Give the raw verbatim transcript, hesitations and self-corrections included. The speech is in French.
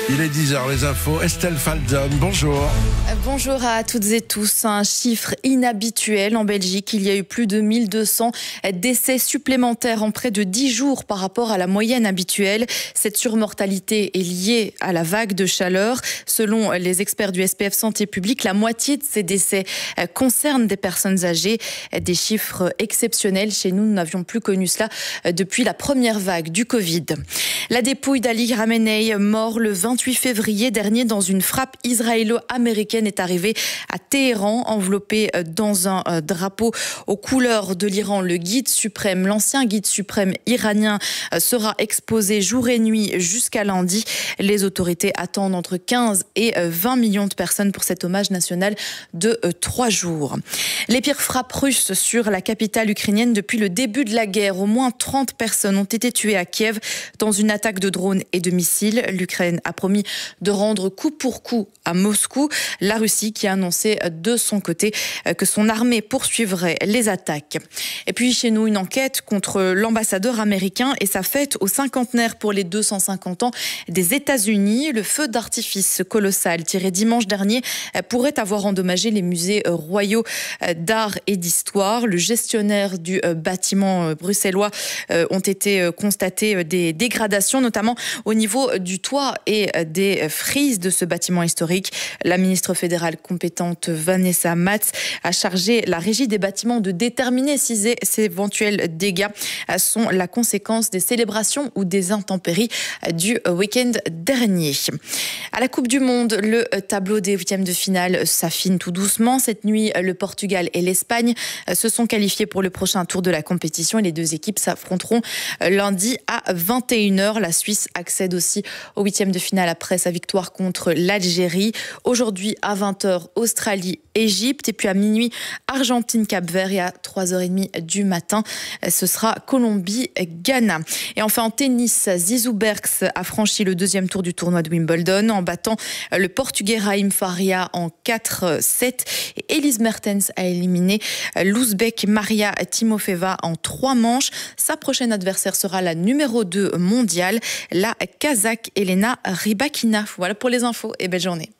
Il est dix heures, les infos. Estelle Falzon, bonjour. Bonjour à toutes et tous. Un chiffre inhabituel en Belgique. Il y a eu plus de mille deux cents décès supplémentaires en près de dix jours par rapport à la moyenne habituelle. Cette surmortalité est liée à la vague de chaleur. Selon les experts du S P F Santé publique, la moitié de ces décès concernent des personnes âgées. Des chiffres exceptionnels. Chez nous, nous n'avions plus connu cela depuis la première vague du Covid. La dépouille d'Ali Khamenei, mort le vingt-huit février dernier dans une frappe israélo-américaine, est arrivée à Téhéran, enveloppée dans un drapeau aux couleurs de l'Iran. Le guide suprême, l'ancien guide suprême iranien, sera exposé jour et nuit jusqu'à lundi. Les autorités attendent entre quinze et vingt millions de personnes pour cet hommage national de trois jours. Les pires frappes russes sur la capitale ukrainienne depuis le début de la guerre. Au moins trente personnes ont été tuées à Kiev dans une attaque de drones et de missiles. L'Ukraine a promis de rendre coup pour coup à Moscou. La Russie qui a annoncé de son côté que son armée poursuivrait les attaques. Et puis chez nous, une enquête contre l'ambassadeur américain et sa fête au cinquantenaire pour les deux cent cinquante ans des États-Unis. Le feu d'artifice colossal tiré dimanche dernier pourrait avoir endommagé les musées royaux d'art et d'histoire. Le gestionnaire du bâtiment bruxellois ont été constatés des dégradations, notamment au niveau du toit et des frises de ce bâtiment historique. La ministre fédérale compétente Vanessa Matz a chargé la régie des bâtiments de déterminer si ces éventuels dégâts sont la conséquence des célébrations ou des intempéries du week-end dernier. À la Coupe du Monde, le tableau des huitièmes de finale s'affine tout doucement. Cette nuit, le Portugal et l'Espagne se sont qualifiés pour le prochain tour de la compétition et les deux équipes s'affronteront lundi à vingt et une heures. La Suisse accède aussi aux huitièmes de finale après sa victoire contre l'Algérie. Aujourd'hui à vingt heures, Australie, Égypte, et puis à minuit, Argentine, Cap-Vert, et à trois heures trente du matin, ce sera Colombie, Ghana. Et enfin en tennis, Zizou Bergs a franchi le deuxième tour du tournoi de Wimbledon en battant le Portugais Raïm Faria en quatre sept. Et Elise Mertens a éliminé l'Ouzbek Maria Timofeva en trois manches. Sa prochaine adversaire sera la numéro deux mondiale, la Kazakh Elena Rybakina. Voilà pour les infos et belle journée.